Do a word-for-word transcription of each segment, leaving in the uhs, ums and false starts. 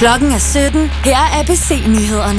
Klokken er sytten. Her er A B C-nyhederne.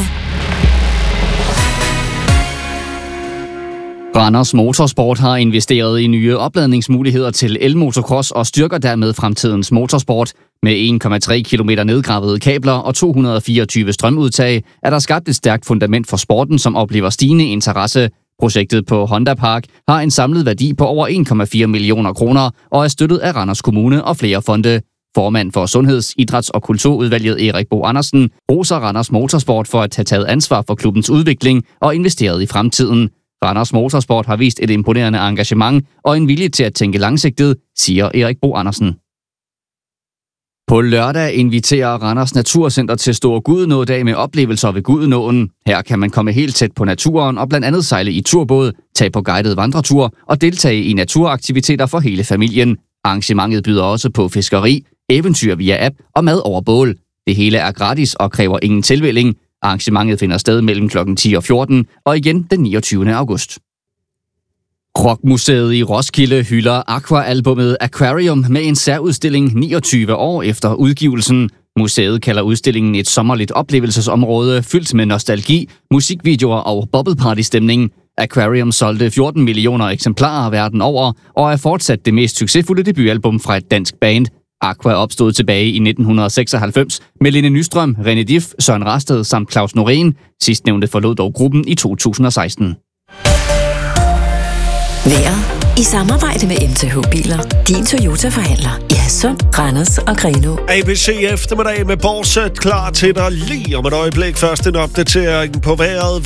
Randers Motorsport har investeret i nye opladningsmuligheder til elmotocross og styrker dermed fremtidens motorsport. Med en komma tre kilometer nedgravede kabler og to hundrede og fireogtyve strømudtag er der skabt et stærkt fundament for sporten, som oplever stigende interesse. Projektet på Honda Park har en samlet værdi på over en komma fire millioner kroner og er støttet af Randers Kommune og flere fonde. Formand for Sundheds-, Idræts- og Kulturudvalget Erik Bo Andersen roser Randers Motorsport for at have taget ansvar for klubbens udvikling og investeret i fremtiden. Randers Motorsport har vist et imponerende engagement og en vilje til at tænke langsigtet, siger Erik Bo Andersen. På lørdag inviterer Randers Naturcenter til Store Gudenådag med oplevelser ved Gudenåen. Her kan man komme helt tæt på naturen og blandt andet sejle i turbåd, tage på guidet vandretur og deltage i naturaktiviteter for hele familien. Arrangementet byder også på fiskeri, eventyr via app og mad over bål. Det hele er gratis og kræver ingen tilvælling. Arrangementet finder sted mellem klokken ti og fjorten og igen den niogtyvende august. Rockmuseet i Roskilde hylder Aqua-albummet Aquarium med en særudstilling niogtyve år efter udgivelsen. Museet kalder udstillingen et sommerligt oplevelsesområde fyldt med nostalgi, musikvideoer og bubble-party-stemning. Aquarium solgte fjorten millioner eksemplarer verden over og er fortsat det mest succesfulde debutalbum fra et dansk band. Aqua opstod tilbage i nitten seksoghalvfems med Lene Nystrøm, René Dif, Søren Rasted samt Claus Norén. Sidstnævnte forlod dog gruppen i to tusind og seksten. Vejret i samarbejde med M T H Biler. Din Toyota-forhandler i Hadsund, Randers og Grenaa. A B C eftermiddag med Borset klar til dig lige om et øjeblik. Først en opdatering på vejret.